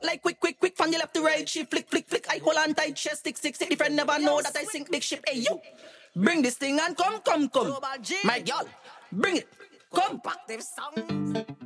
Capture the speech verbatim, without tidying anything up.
like quick, quick, quick, from the left to right, shift, flick, flick, flick. I hold on tight, chest, stick, stick, stick. The friend never know that I sink big ship. Hey, you, bring this thing and come, come, come. My girl, bring it, come. Compactive sound.